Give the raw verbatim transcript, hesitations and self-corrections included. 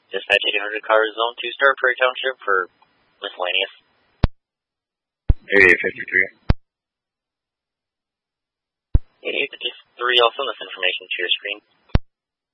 Dispatch eight hundred car zone two star Prairie Township for miscellaneous. eighty-eight fifty-three. eighty-eight fifty-three, I'll send this information to your screen.